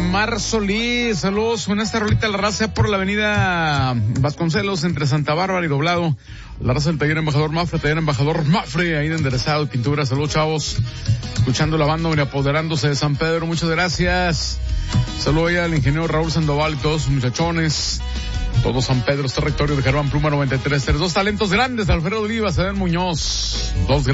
Omar Solís, saludos con esta rolita la raza por la avenida Vasconcelos entre Santa Bárbara y Doblado. La raza del taller Embajador Mafre, ahí de enderezado, pintura, saludos chavos. Escuchando la banda y apoderándose de San Pedro, muchas gracias. Saludos al ingeniero Raúl Sandoval, todos sus muchachones. Todo San Pedro, este rectorio de Germán Pluma 93, dos talentos grandes, Alfredo Olivas, Adán Muñoz, dos